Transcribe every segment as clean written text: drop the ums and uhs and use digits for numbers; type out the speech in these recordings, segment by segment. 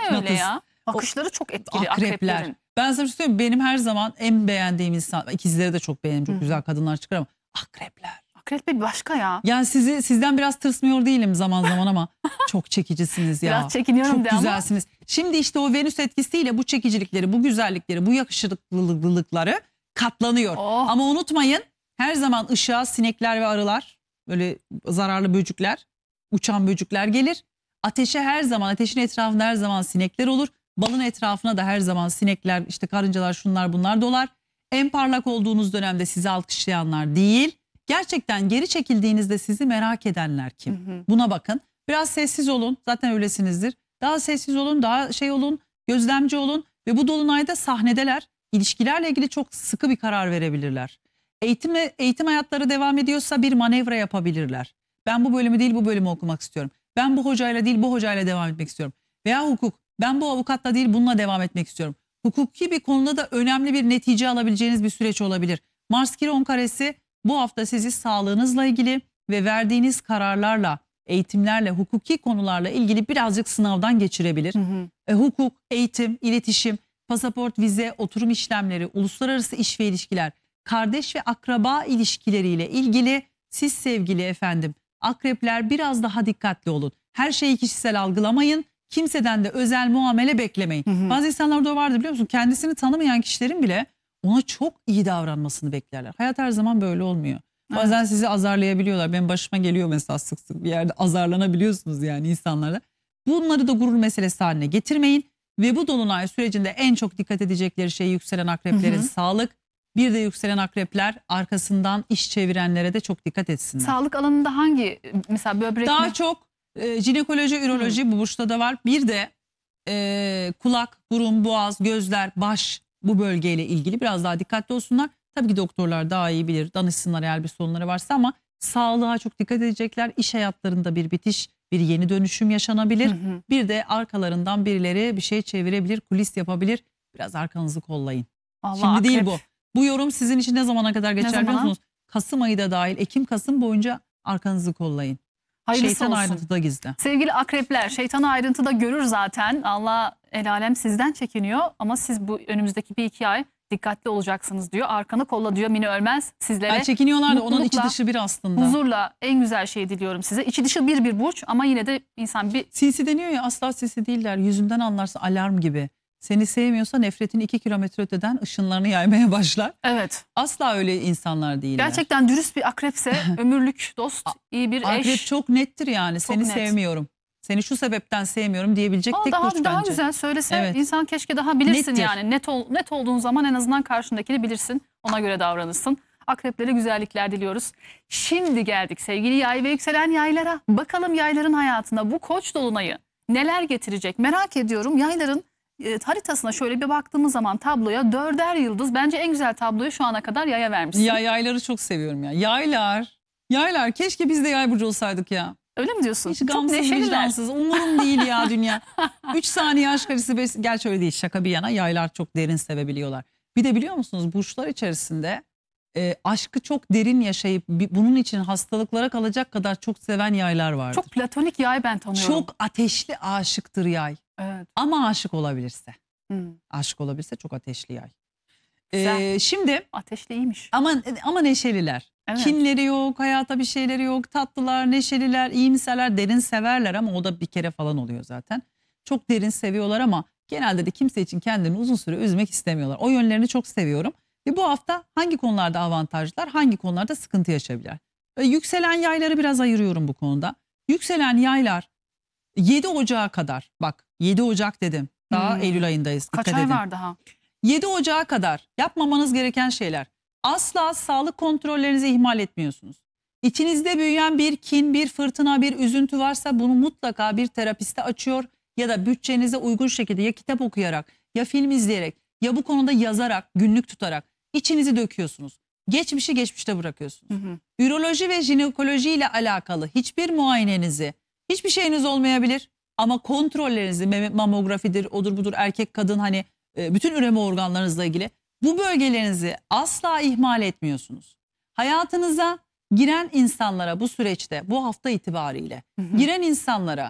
öyle ya. Bakışları çok etkili Akrepler. akreplerin. Ben sana söyleyeyim, benim her zaman en beğendiğim insan, ikizleri de çok beğenirim, çok güzel kadınlar çıkar ama akrepler. Akrep bir başka ya. Yani sizden biraz tırsmıyor değilim zaman zaman ama çok çekicisiniz ya. Biraz çekiniyorum çok de ama. güzelsiniz. Şimdi işte o Venüs etkisiyle bu çekicilikleri, bu güzellikleri, bu yakışıklılıkları katlanıyor. Oh. Ama unutmayın, her zaman ışığa sinekler ve arılar, böyle zararlı böcekler, uçan böcekler gelir. Ateşe her zaman, ateşin etrafında her zaman sinekler olur. Balın etrafına da her zaman sinekler, işte karıncalar, şunlar bunlar dolar. En parlak olduğunuz dönemde sizi alkışlayanlar değil, gerçekten geri çekildiğinizde sizi merak edenler kim? Buna bakın. Biraz sessiz olun. Zaten öylesinizdir. Daha sessiz olun, daha olun, gözlemci olun ve bu dolunayda sahnedeler. İlişkilerle ilgili çok sıkı bir karar verebilirler. Eğitim hayatları devam ediyorsa bir manevra yapabilirler. Ben bu bölümü değil bu bölümü okumak istiyorum. Ben bu hocayla değil bu hocayla devam etmek istiyorum. Veya hukuk. Ben bu avukatla değil bununla devam etmek istiyorum. Hukuki bir konuda da önemli bir netice alabileceğiniz bir süreç olabilir. Mars Kiron karesi bu hafta sizi sağlığınızla ilgili ve verdiğiniz kararlarla, eğitimlerle, hukuki konularla ilgili birazcık sınavdan geçirebilir. Hukuk, eğitim, iletişim, pasaport, vize, oturum işlemleri, uluslararası iş ve ilişkiler, kardeş ve akraba ilişkileriyle ilgili siz sevgili efendim akrepler biraz daha dikkatli olun. Her şeyi kişisel algılamayın. Kimseden de özel muamele beklemeyin. Bazı insanlar da vardır, biliyor musun? Kendisini tanımayan kişilerin bile ona çok iyi davranmasını beklerler. Hayat her zaman böyle olmuyor. Bazen sizi azarlayabiliyorlar. Benim başıma geliyor mesela, sık sık bir yerde azarlanabiliyorsunuz yani insanlara. Bunları da gurur meselesi haline getirmeyin. Ve bu dolunay sürecinde en çok dikkat edecekleri şey yükselen akreplerin sağlık. Bir de yükselen akrepler arkasından iş çevirenlere de çok dikkat etsinler. Sağlık alanında hangi, mesela böbrek Daha mi? çok jinekoloji, üroloji bu burçta da var. Bir de kulak, burun, boğaz, gözler, baş, bu bölgeyle ilgili biraz daha dikkatli olsunlar. Tabii ki doktorlar daha iyi bilir, danışsınlar eğer bir sorunları varsa, ama sağlığa çok dikkat edecekler. İş hayatlarında bir bitiş, bir yeni dönüşüm yaşanabilir. Bir de arkalarından birileri bir şey çevirebilir, kulis yapabilir. Biraz arkanızı kollayın. Allah, Şimdi akrep. değil bu. Bu yorum sizin için ne zamana kadar geçer biliyor musunuz? Kasım ayı da dahil, Ekim-Kasım boyunca arkanızı kollayın. Hayırlısı Şeytan olsun. ayrıntıda gizli. Sevgili akrepler, şeytanı ayrıntıda görür zaten. Allah el alem sizden çekiniyor ama siz bu önümüzdeki 1-2 ay dikkatli olacaksınız diyor. Arkanı kolla diyor Mine Ölmez sizlere. Yani çekiniyorlar da onun içi mutlulukla, dışı bir aslında. huzurla en güzel şeyi diliyorum size. İçi dışı bir burç ama yine de insan bir... Sinsi deniyor ya, asla sinsi değiller. Yüzünden anlarsın, alarm gibi. Seni sevmiyorsa nefretini 2 kilometre öteden ışınlarını yaymaya başlar. Evet. Asla öyle insanlar değiller. Gerçekten dürüst bir akrepse ömürlük dost, iyi bir eş. Akrep çok nettir yani. Çok Seni net. sevmiyorum. Seni şu sebepten sevmiyorum diyebilecek tek burç bence. Daha güzel söylese Evet. insan, keşke daha bilirsin Nettir. yani. Net olduğun zaman en azından karşındakini bilirsin. Ona göre davranırsın. Akreplere güzellikler diliyoruz. Şimdi geldik sevgili yay ve yükselen yaylara. Bakalım yayların hayatına bu koç dolunayı neler getirecek merak ediyorum. Yayların haritasına şöyle bir baktığımız zaman tabloya 4'er yıldız. Bence en güzel tabloyu şu ana kadar yaya vermişsin. Ya yayları çok seviyorum ya. Yaylar keşke biz de yay burcu olsaydık ya. Öyle mi diyorsun? Hiç Çok gamsız, neşeliler. vicdansız. Umurum değil ya dünya. 3 saniye aşk arası. Gerçi öyle değil, şaka bir yana, yaylar çok derin sevebiliyorlar. Bir de biliyor musunuz, burçlar içerisinde aşkı çok derin yaşayıp bunun için hastalıklara kalacak kadar çok seven yaylar vardır. Çok platonik yay ben tanıyorum. Çok ateşli aşıktır yay. Evet. Ama aşık olabilirse. Hmm. Aşık olabilirse çok ateşli yay. Güzel. Şimdi Ateşli iyiymiş. ama neşeliler. Evet. Kinleri yok, hayata bir şeyleri yok, tatlılar, neşeliler, iyimserler, derin severler ama o da bir kere falan oluyor zaten. Çok derin seviyorlar ama genelde de kimse için kendini uzun süre üzmek istemiyorlar. O yönlerini çok seviyorum. Ve bu hafta hangi konularda avantajlılar, hangi konularda sıkıntı yaşayabilirler? Yükselen yayları biraz ayırıyorum bu konuda. Yükselen yaylar 7 Ocağı kadar, bak 7 Ocak dedim, daha Eylül ayındayız. Kaç dikkat ay edin. var daha? 7 Ocağı kadar yapmamanız gereken şeyler. Asla sağlık kontrollerinizi ihmal etmiyorsunuz. İçinizde büyüyen bir kin, bir fırtına, bir üzüntü varsa bunu mutlaka bir terapiste açıyor ya da bütçenize uygun şekilde ya kitap okuyarak, ya film izleyerek, ya bu konuda yazarak, günlük tutarak içinizi döküyorsunuz. Geçmişi geçmişte bırakıyorsunuz. Üroloji ve jinekoloji ile alakalı hiçbir muayenenizi, hiçbir şeyiniz olmayabilir ama kontrollerinizi, mamografidir, odur budur, erkek kadın, hani bütün üreme organlarınızla ilgili bu bölgelerinizi asla ihmal etmiyorsunuz. Hayatınıza giren insanlara bu süreçte, bu hafta itibariyle giren insanlara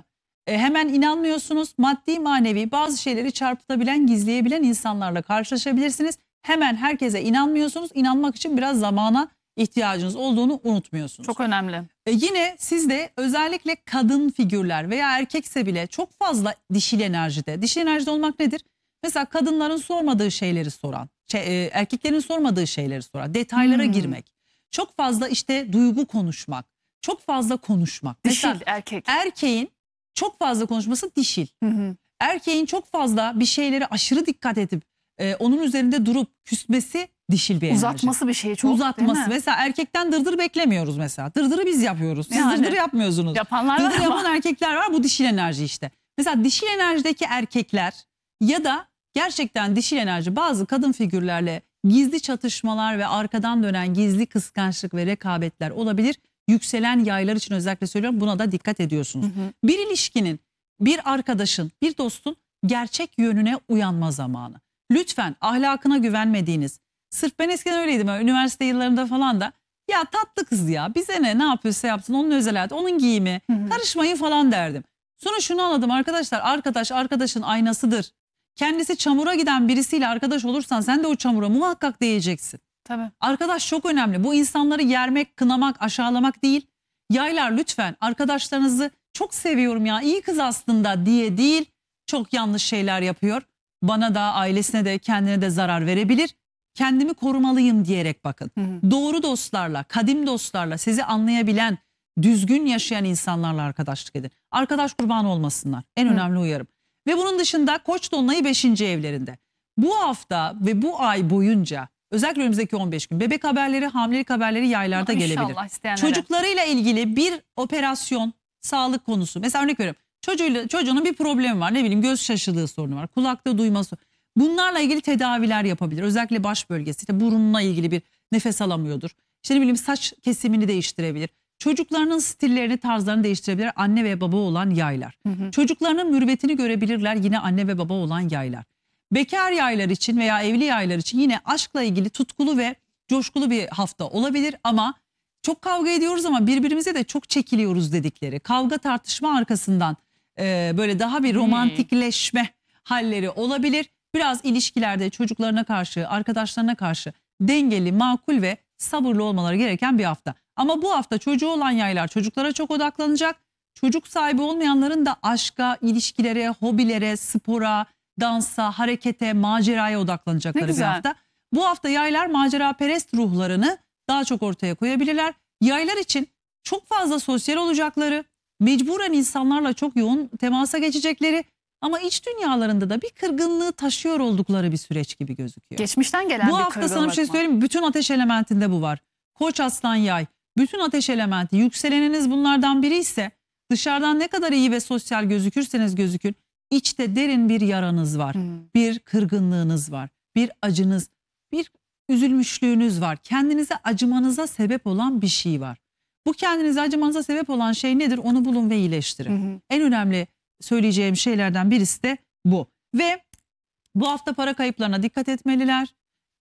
Hemen inanmıyorsunuz. Maddi manevi bazı şeyleri çarpıtabilen, gizleyebilen insanlarla karşılaşabilirsiniz. Hemen herkese inanmıyorsunuz. İnanmak için biraz zamana ihtiyacınız olduğunu unutmuyorsunuz. Çok önemli. Yine sizde özellikle kadın figürler veya erkekse bile çok fazla dişil enerjide. Dişil enerjide olmak nedir? Mesela kadınların sormadığı şeyleri soran, erkeklerin sormadığı şeyleri soran, detaylara girmek. Çok fazla işte duygu konuşmak, çok fazla konuşmak. Dişil Mesela erkek. erkeğin çok fazla konuşması dişil. Erkeğin çok fazla bir şeylere aşırı dikkat edip onun üzerinde durup küsmesi dişil bir enerji. Uzatması bir şeyi çok, Uzatması. değil mi? Mesela erkekten dırdır beklemiyoruz mesela. Dırdırı biz yapıyoruz. Siz Yani. dırdır yapmıyorsunuz. Yapanlar var Dırdır ama. yapan erkekler var. Bu dişil enerji işte. Mesela dişil enerjideki erkekler ya da gerçekten dişil enerji bazı kadın figürlerle gizli çatışmalar ve arkadan dönen gizli kıskançlık ve rekabetler olabilir. Yükselen yaylar için özellikle söylüyorum, buna da dikkat ediyorsunuz. Bir ilişkinin, bir arkadaşın, bir dostun gerçek yönüne uyanma zamanı. Lütfen ahlakına güvenmediğiniz, sırf ben eskiden öyleydim, üniversite yıllarında falan da, ya tatlı kız ya bize ne yapıyorsa yapsın, onun özel hayatı, onun giyimi, karışmayın falan derdim. Sonra şunu anladım arkadaşlar, arkadaş arkadaşın aynasıdır. Kendisi çamura giden birisiyle arkadaş olursan sen de o çamura muhakkak değeceksin. Tabii. Arkadaş çok önemli. Bu insanları yermek, kınamak, aşağılamak değil. Yaylar lütfen arkadaşlarınızı çok seviyorum ya, iyi kız aslında diye değil, çok yanlış şeyler yapıyor. Bana da, ailesine de, kendine de zarar verebilir. Kendimi korumalıyım diyerek bakın. Doğru dostlarla, kadim dostlarla, sizi anlayabilen, düzgün yaşayan insanlarla arkadaşlık edin. Arkadaş kurbanı olmasınlar. En önemli uyarım. Ve bunun dışında Koç dolunayı 5. evlerinde. Bu hafta ve bu ay boyunca özellikle önümüzdeki 15 gün bebek haberleri, hamilelik haberleri yaylarda gelebilir. İnşallah isteyenlere. Çocuklarıyla ilgili bir operasyon, sağlık konusu. Mesela örnek veriyorum. Çocuğunun bir problemi var. Ne bileyim, göz şaşılığı sorunu var. Kulakta duyması. Bunlarla ilgili tedaviler yapabilir. Özellikle baş bölgesi. İşte burunla ilgili bir nefes alamıyordur. İşte ne bileyim, saç kesimini değiştirebilir. Çocuklarının stillerini, tarzlarını değiştirebilir anne ve baba olan yaylar. Çocuklarının mürüvvetini görebilirler yine anne ve baba olan yaylar. Bekar yaylar için veya evli yaylar için yine aşkla ilgili tutkulu ve coşkulu bir hafta olabilir ama çok kavga ediyoruz ama birbirimize de çok çekiliyoruz dedikleri, kavga tartışma arkasından böyle daha bir romantikleşme halleri olabilir. Biraz ilişkilerde çocuklarına karşı, arkadaşlarına karşı dengeli, makul ve sabırlı olmaları gereken bir hafta. Ama bu hafta çocuğu olan yaylar çocuklara çok odaklanacak. Çocuk sahibi olmayanların da aşka, ilişkilere, hobilere, spora, dansa, harekete, maceraya odaklanacakları bir hafta. Bu hafta yaylar maceraperest ruhlarını daha çok ortaya koyabilirler. Yaylar için çok fazla sosyal olacakları, mecburen insanlarla çok yoğun temasa geçecekleri ama iç dünyalarında da bir kırgınlığı taşıyor oldukları bir süreç gibi gözüküyor. Geçmişten gelen Bu bir hafta sana bir kırgınlık şey mı? söyleyeyim mi? Bütün ateş elementinde bu var. Koç, aslan, yay. Bütün ateş elementi. Yükseleniniz bunlardan biri ise dışarıdan ne kadar iyi ve sosyal gözükürseniz gözükün, içte derin bir yaranız var. Bir kırgınlığınız var. Bir acınız, bir üzülmüşlüğünüz var. Kendinize acımanıza sebep olan bir şey var. Bu kendinize acımanıza sebep olan şey nedir? Onu bulun ve iyileştirin. En önemli söyleyeceğim şeylerden birisi de bu. Ve bu hafta para kayıplarına dikkat etmeliler.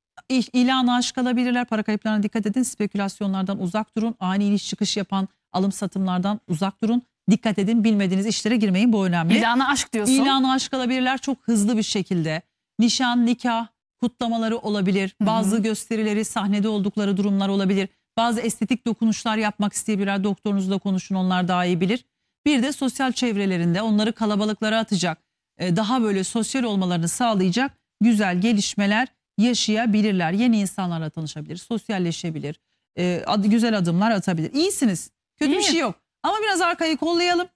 İlanı aşk alabilirler. Para kayıplarına dikkat edin. Spekülasyonlardan uzak durun. Ani iniş çıkış yapan alım satımlardan uzak durun. Dikkat edin. Bilmediğiniz işlere girmeyin. Bu önemli. İlanı aşk diyorsun. İlanı aşk alabilirler çok hızlı bir şekilde. Nişan, nikah kutlamaları olabilir. Bazı gösterileri, sahnede oldukları durumlar olabilir. Bazı estetik dokunuşlar yapmak isteyebilirler. Doktorunuzla konuşun, onlar daha iyi bilir. Bir de sosyal çevrelerinde onları kalabalıklara atacak, daha böyle sosyal olmalarını sağlayacak güzel gelişmeler yaşayabilirler. Yeni insanlarla tanışabilir, sosyalleşebilir, güzel adımlar atabilir. İyisiniz, kötü bir şey yok. Ama biraz arkayı kollayalım.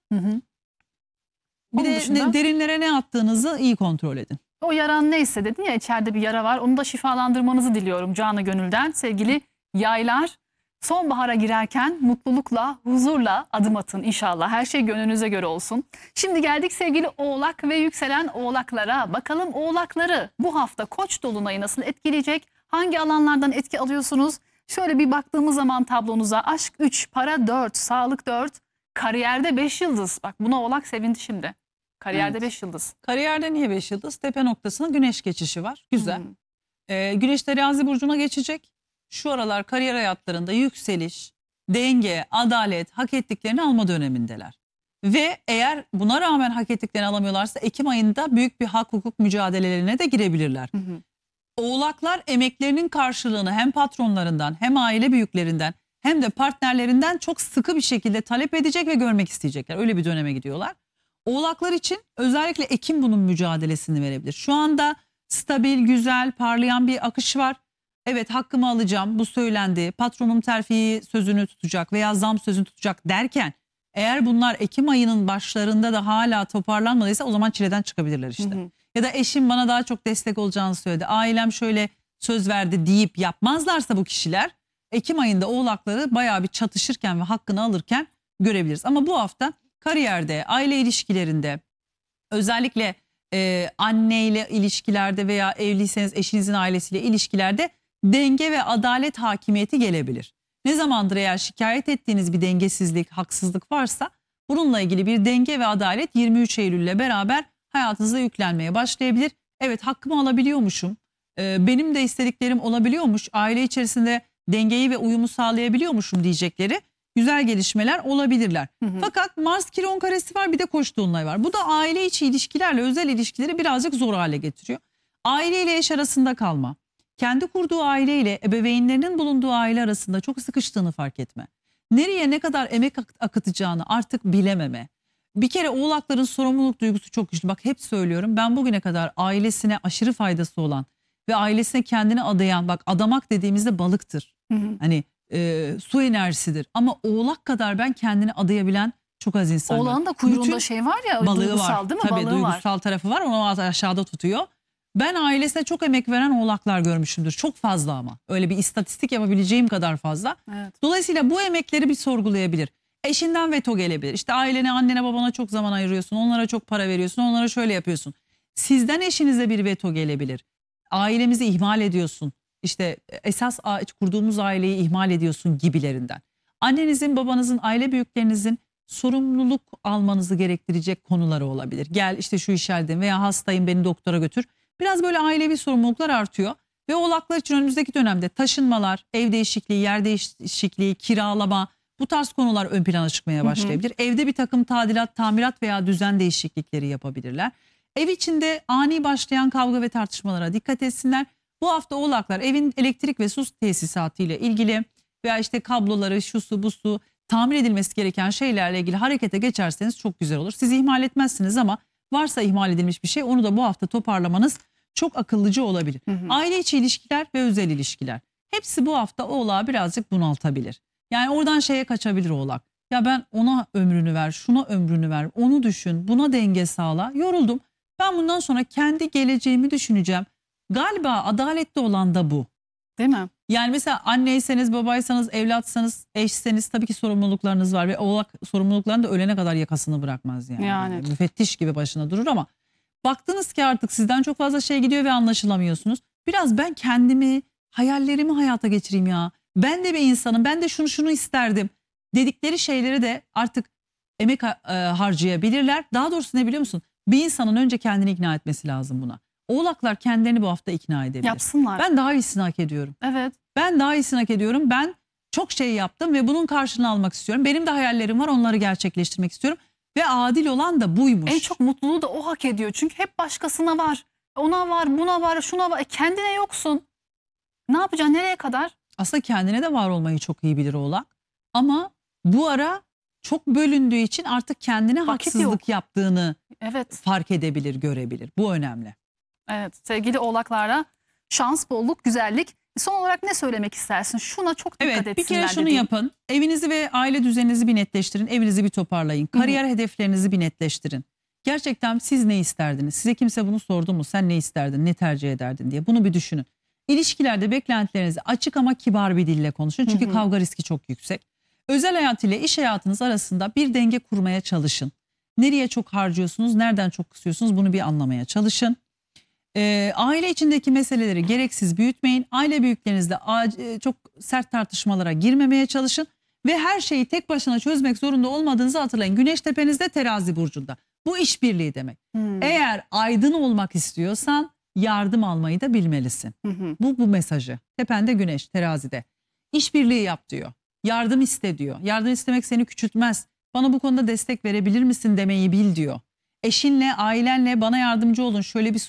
Bir de derinlere ne attığınızı iyi kontrol edin. O yaran neyse dedin ya, içeride bir yara var. Onu da şifalandırmanızı diliyorum canı gönülden. Sevgili yaylar, sonbahara girerken mutlulukla, huzurla adım atın inşallah. Her şey gönlünüze göre olsun. Şimdi geldik sevgili oğlak ve yükselen oğlaklara. Bakalım oğlakları bu hafta Koç dolunayı nasıl etkileyecek? Hangi alanlardan etki alıyorsunuz? Şöyle bir baktığımız zaman tablonuza aşk 3, para 4, sağlık 4, kariyerde 5 yıldız. Bak buna oğlak sevindi şimdi. Kariyerde 5 yıldız. Kariyerde niye 5 yıldız? Tepe noktasına güneş geçişi var. Güzel. Güneş terazi burcuna geçecek. Şu aralar kariyer hayatlarında yükseliş, denge, adalet, hak ettiklerini alma dönemindeler. Ve eğer buna rağmen hak ettiklerini alamıyorlarsa Ekim ayında büyük bir hak hukuk mücadelelerine de girebilirler. Hı hı. Oğlaklar emeklerinin karşılığını hem patronlarından hem aile büyüklerinden hem de partnerlerinden çok sıkı bir şekilde talep edecek ve görmek isteyecekler. Öyle bir döneme gidiyorlar. Oğlaklar için özellikle Ekim bunun mücadelesini verebilir. Şu anda stabil, güzel, parlayan bir akış var. Evet, hakkımı alacağım, bu söylendi. Patronum terfi sözünü tutacak veya zam sözünü tutacak derken eğer bunlar Ekim ayının başlarında da hala toparlanmadıysa o zaman çileden çıkabilirler işte. Hı hı. Ya da eşim bana daha çok destek olacağını söyledi. Ailem şöyle söz verdi deyip yapmazlarsa bu kişiler Ekim ayında oğlakları bayağı bir çatışırken ve hakkını alırken görebiliriz. Ama bu hafta kariyerde, aile ilişkilerinde, özellikle anneyle ilişkilerde veya evliyseniz eşinizin ailesiyle ilişkilerde denge ve adalet hakimiyeti gelebilir. Ne zamandır eğer şikayet ettiğiniz bir dengesizlik, haksızlık varsa bununla ilgili bir denge ve adalet 23 Eylül ile beraber hayatınıza yüklenmeye başlayabilir. Evet, hakkımı alabiliyormuşum, benim de istediklerim olabiliyormuş, aile içerisinde dengeyi ve uyumu sağlayabiliyormuşum diyecekleri güzel gelişmeler olabilirler. Hı hı. Fakat Mars Kiron karesi var, bir de Koç dolunay var. Bu da aile içi ilişkilerle özel ilişkileri birazcık zor hale getiriyor. Aile ile eş arasında kalma, kendi kurduğu aile ile ebeveynlerinin bulunduğu aile arasında çok sıkıştığını fark etme, nereye ne kadar emek akıtacağını artık bilememe. Bir kere oğlakların sorumluluk duygusu çok güçlü. Bak, hep söylüyorum, ben bugüne kadar ailesine aşırı faydası olan ve ailesine kendini adayan, bak adamak dediğimizde balıktır. Hı hı. Hani su enerjisidir. Ama oğlak kadar ben kendini adayabilen çok az insan var. Oğlanın da kuyruğunda Bütün şey var ya, balığı duygusal var. değil mi? Tabii Balığı var. duygusal tarafı var. Onu aşağıda tutuyor. Ben ailesine çok emek veren oğlaklar görmüşümdür. Çok fazla ama. Öyle bir istatistik yapabileceğim kadar fazla. Evet. Dolayısıyla bu emekleri bir sorgulayabilir. Eşinden veto gelebilir. İşte ailene, annene, babana çok zaman ayırıyorsun. Onlara çok para veriyorsun. Onlara şöyle yapıyorsun. Sizden eşinize bir veto gelebilir. Ailemizi ihmal ediyorsun. İşte esas kurduğumuz aileyi ihmal ediyorsun gibilerinden. Annenizin, babanızın, aile büyüklerinizin sorumluluk almanızı gerektirecek konuları olabilir. Gel işte şu iş halindeyim veya hastayım, beni doktora götür. Biraz böyle ailevi sorumluluklar artıyor. Ve oğlaklar için önümüzdeki dönemde taşınmalar, ev değişikliği, yer değişikliği, kiralama, bu tarz konular ön plana çıkmaya başlayabilir. Evde bir takım tadilat, tamirat veya düzen değişiklikleri yapabilirler. Ev içinde ani başlayan kavga ve tartışmalara dikkat etsinler. Bu hafta oğlaklar evin elektrik ve su tesisatı ile ilgili veya işte kabloları, şu su bu su, tamir edilmesi gereken şeylerle ilgili harekete geçerseniz çok güzel olur. Siz ihmal etmezsiniz ama varsa ihmal edilmiş bir şey, onu da bu hafta toparlamanız çok akıllıca olabilir. Hı hı. Aile içi ilişkiler ve özel ilişkiler. Hepsi bu hafta oğlağı birazcık bunaltabilir. Yani oradan şeye kaçabilir oğlak. Ya ben ona ömrünü ver, şuna ömrünü ver, onu düşün, buna denge sağla. Yoruldum. Ben bundan sonra kendi geleceğimi düşüneceğim. Galiba adaletli olan da bu. Değil mi? Yani mesela anneyseniz, babaysanız, evlatsanız, eşseniz tabii ki sorumluluklarınız var ve oğlak sorumluluklarını da ölene kadar yakasını bırakmaz yani. Yani. Böyle müfettiş gibi başına durur ama baktınız ki artık sizden çok fazla şey gidiyor ve anlaşılamıyorsunuz. Biraz ben kendimi, hayallerimi hayata geçireyim ya. Ben de bir insanım, ben de şunu isterdim dedikleri şeyleri de artık emek harcayabilirler. Daha doğrusu ne biliyor musun? Bir insanın önce kendini ikna etmesi lazım buna. Oğlaklar kendilerini bu hafta ikna edebilir. Yapsınlar. Ben daha iyisini hak ediyorum. Evet. Ben daha iyisini hak ediyorum. Ben çok şey yaptım ve bunun karşılığını almak istiyorum. Benim de hayallerim var, onları gerçekleştirmek istiyorum. Ve adil olan da buymuş. En çok mutluluğu da o hak ediyor. Çünkü hep başkasına var. Ona var, buna var, şuna var. Kendine yoksun. Ne yapacaksın? Nereye kadar? Aslında kendine de var olmayı çok iyi bilir oğlak. Ama bu ara çok bölündüğü için artık kendine Vakit haksızlık yaptığını Evet. fark edebilir, görebilir. Bu önemli. Evet. Sevgili oğlaklara şans, bolluk, güzellik. Son olarak ne söylemek istersin? Şuna çok dikkat Evet, bir etsinler kere şunu dediğin. yapın. Evinizi ve aile düzeninizi bir netleştirin. Evinizi bir toparlayın. Kariyer hedeflerinizi bir netleştirin. Gerçekten siz ne isterdiniz? Size kimse bunu sordu mu? Sen ne isterdin, ne tercih ederdin diye. Bunu bir düşünün. İlişkilerde beklentilerinizi açık ama kibar bir dille konuşun. Çünkü kavga riski çok yüksek. Özel hayat ile iş hayatınız arasında bir denge kurmaya çalışın. Nereye çok harcıyorsunuz, nereden çok kısıyorsunuz, bunu bir anlamaya çalışın. Aile içindeki meseleleri gereksiz büyütmeyin. Aile büyüklerinizle çok sert tartışmalara girmemeye çalışın. Ve her şeyi tek başına çözmek zorunda olmadığınızı hatırlayın. Güneş tepenizde, Terazi burcunda. Bu işbirliği demek. Eğer aydın olmak istiyorsan yardım almayı da bilmelisin. Bu mesajı. Tepende Güneş, Terazide. İşbirliği yap diyor. Yardım iste diyor. Yardım istemek seni küçültmez. Bana bu konuda destek verebilir misin demeyi bil diyor. Eşinle, ailenle bana yardımcı olun. Şöyle bir